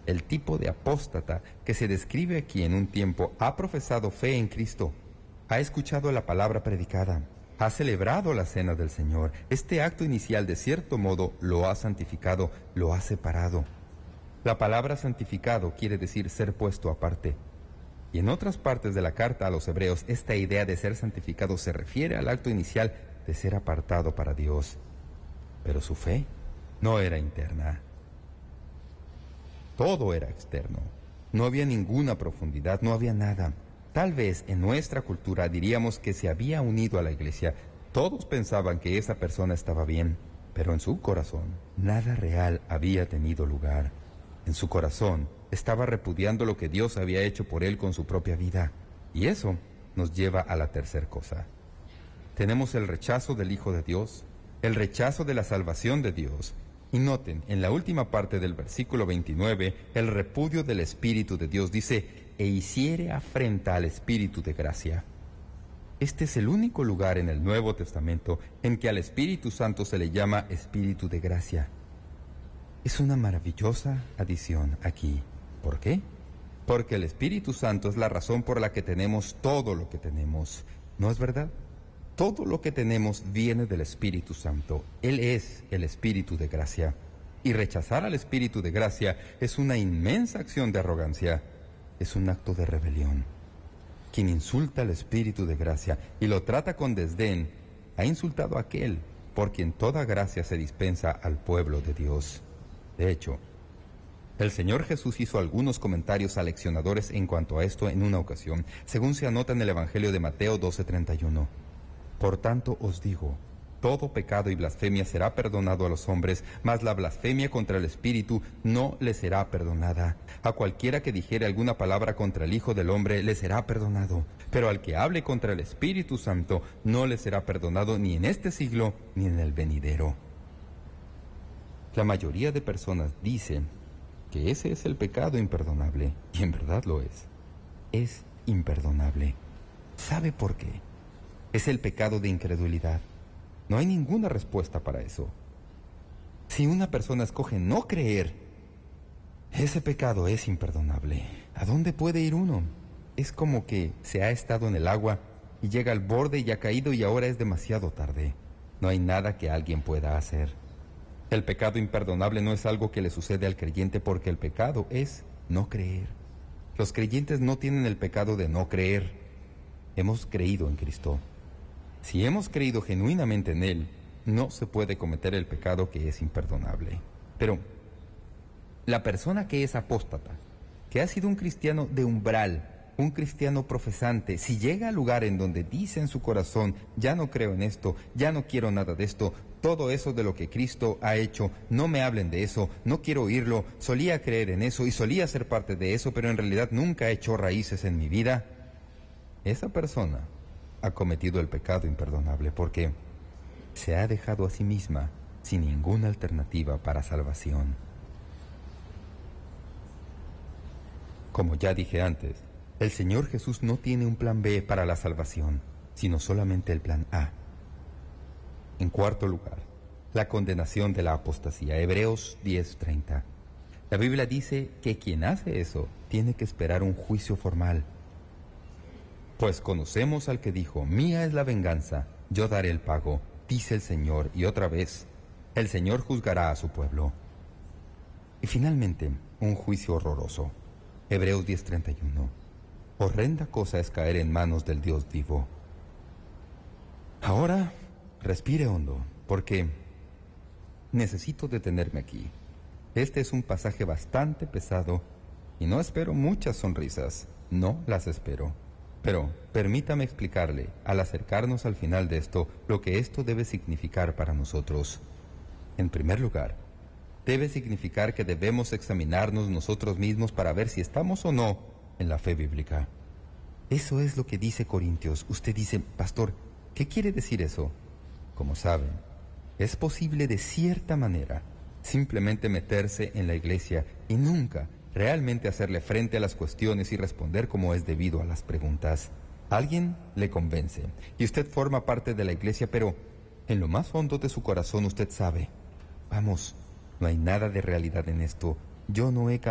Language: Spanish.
El tipo de apóstata que se describe aquí en un tiempo ha profesado fe en Cristo, ha escuchado la palabra predicada, ha celebrado la cena del Señor. Este acto inicial, de cierto modo, lo ha santificado, lo ha separado. La palabra santificado quiere decir ser puesto aparte. Y en otras partes de la carta a los Hebreos, esta idea de ser santificado se refiere al acto inicial de ser apartado para Dios. Pero su fe no era interna. Todo era externo. No había ninguna profundidad, no había nada. Tal vez en nuestra cultura diríamos que se había unido a la iglesia. Todos pensaban que esa persona estaba bien, pero en su corazón nada real había tenido lugar. En su corazón estaba repudiando lo que Dios había hecho por él con su propia vida. Y eso nos lleva a la tercera cosa. Tenemos el rechazo del Hijo de Dios, el rechazo de la salvación de Dios. Y noten, en la última parte del versículo 29, el repudio del Espíritu de Dios dice, e hiciere afrenta al Espíritu de gracia. Este es el único lugar en el Nuevo Testamento en que al Espíritu Santo se le llama Espíritu de gracia. Es una maravillosa adición aquí. ¿Por qué? Porque el Espíritu Santo es la razón por la que tenemos todo lo que tenemos. ¿No es verdad? Todo lo que tenemos viene del Espíritu Santo. Él es el Espíritu de gracia. Y rechazar al Espíritu de gracia es una inmensa acción de arrogancia. Es un acto de rebelión. Quien insulta al Espíritu de gracia y lo trata con desdén, ha insultado a aquel por quien toda gracia se dispensa al pueblo de Dios. De hecho, el Señor Jesús hizo algunos comentarios aleccionadores en cuanto a esto en una ocasión, según se anota en el Evangelio de Mateo 12:31. Por tanto os digo, todo pecado y blasfemia será perdonado a los hombres, mas la blasfemia contra el Espíritu no le será perdonada. A cualquiera que dijere alguna palabra contra el Hijo del Hombre le será perdonado, pero al que hable contra el Espíritu Santo no le será perdonado ni en este siglo ni en el venidero. La mayoría de personas dicen que ese es el pecado imperdonable, y en verdad lo es. Es imperdonable. ¿Sabe por qué? Es el pecado de incredulidad. No hay ninguna respuesta para eso. Si una persona escoge no creer, ese pecado es imperdonable. ¿A dónde puede ir uno? Es como que se ha estado en el agua y llega al borde y ha caído y ahora es demasiado tarde. No hay nada que alguien pueda hacer. El pecado imperdonable no es algo que le sucede al creyente porque el pecado es no creer. Los creyentes no tienen el pecado de no creer. Hemos creído en Cristo. Si hemos creído genuinamente en Él, no se puede cometer el pecado que es imperdonable. Pero la persona que es apóstata, que ha sido un cristiano de umbral, un cristiano profesante, si llega al lugar en donde dice en su corazón, ya no creo en esto, ya no quiero nada de esto, todo eso de lo que Cristo ha hecho, no me hablen de eso, no quiero oírlo, solía creer en eso y solía ser parte de eso, pero en realidad nunca he hecho raíces en mi vida, esa persona ha cometido el pecado imperdonable porque se ha dejado a sí misma sin ninguna alternativa para salvación. Como ya dije antes, el Señor Jesús no tiene un plan B para la salvación, sino solamente el plan A. En cuarto lugar, la condenación de la apostasía. Hebreos 10:30. La Biblia dice que quien hace eso tiene que esperar un juicio formal. Pues conocemos al que dijo, mía es la venganza, yo daré el pago, dice el Señor. Y otra vez, el Señor juzgará a su pueblo. Y finalmente, un juicio horroroso. Hebreos 10:31. Horrenda cosa es caer en manos del Dios vivo. Ahora, respire hondo, porque necesito detenerme aquí. Este es un pasaje bastante pesado y no espero muchas sonrisas, no las espero. Pero permítame explicarle, al acercarnos al final de esto, lo que esto debe significar para nosotros. En primer lugar, debe significar que debemos examinarnos nosotros mismos para ver si estamos o no en la fe bíblica. Eso es lo que dice Corintios. Usted dice, pastor, ¿qué quiere decir eso? Como saben, es posible de cierta manera simplemente meterse en la iglesia y nunca realmente hacerle frente a las cuestiones y responder como es debido a las preguntas. Alguien le convence y usted forma parte de la iglesia, pero en lo más hondo de su corazón usted sabe, vamos, no hay nada de realidad en esto. Yo no he